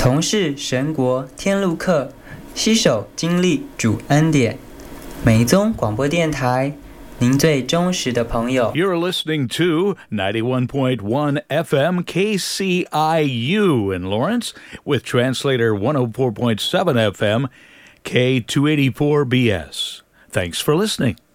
同是神国天路客，携手经历主恩典。美宗广播电台，您最忠实的朋友。 You're listening to 91.1 FM KCIU in Lawrence with translator 104.7 FM K284BS. Thanks for listening.